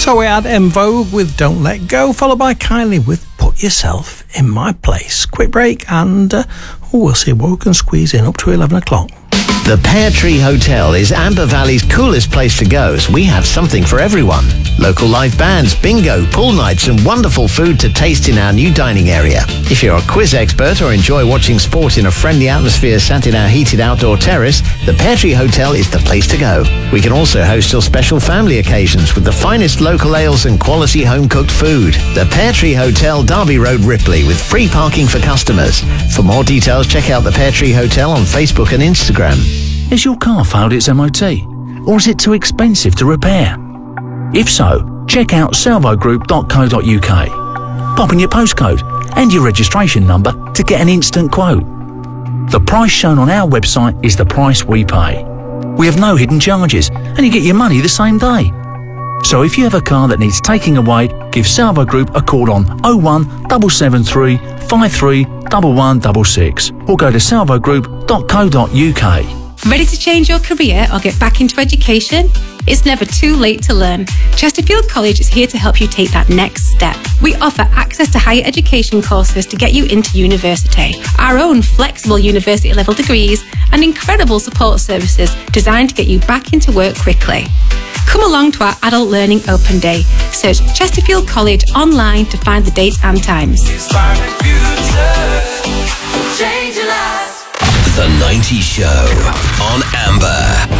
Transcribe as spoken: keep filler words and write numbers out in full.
So we had En Vogue with Don't Let Go, followed by Kylie with Put Yourself in My Place. Quick break and uh, oh, we'll see what we can squeeze in up to eleven o'clock. The Pear Tree Hotel is Amber Valley's coolest place to go, as we have something for everyone. Local live bands, bingo, pool nights and wonderful food to taste in our new dining area. If you're a quiz expert or enjoy watching sport in a friendly atmosphere sat in our heated outdoor terrace, the Pear Tree Hotel is the place to go. We can also host your special family occasions with the finest local ales and quality home-cooked food. The Pear Tree Hotel, Derby Road, Ripley, with free parking for customers. For more details, check out the Pear Tree Hotel on Facebook and Instagram. Has your car failed its M O T? Or is it too expensive to repair? If so, check out salvo group dot co dot uk. Pop in your postcode and your registration number to get an instant quote. The price shown on our website is the price we pay. We have no hidden charges and you get your money the same day. So if you have a car that needs taking away, give Salvo Group a call on oh one seven seven three, five three one one six six or go to salvo group dot co dot uk. Ready to change your career or get back into education? It's never too late to learn. Chesterfield College is here to help you take that next step. We offer access to higher education courses to get you into university, our own flexible university level degrees, and incredible support services designed to get you back into work quickly. Come along to our Adult Learning Open Day. Search Chesterfield College online to find the dates and times. The nineties Show on Amber.